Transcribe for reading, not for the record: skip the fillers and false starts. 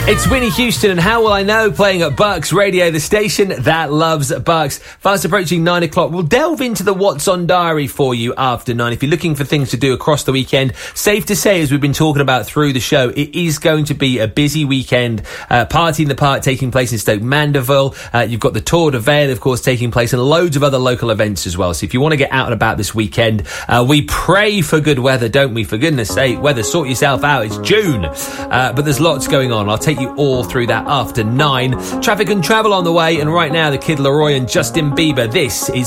It's Whitney Houston and How Will I Know playing at Bucks Radio, the station that loves Bucks. Fast approaching 9 o'clock. We'll delve into the What's On Diary for you after 9. If you're looking for things to do across the weekend, safe to say, as we've been talking about through the show, it is going to be a busy weekend. Party in the Park taking place in Stoke Mandeville. You've got the Tour de Vale, of course, taking place, and loads of other local events as well. So if you want to get out and about this weekend, we pray for good weather, don't we? For goodness sake, weather, sort yourself out. It's June. But there's lots going on. I'll take you all through that after 9. Traffic and travel on the way, and right now the Kid Laroi and Justin Bieber. This is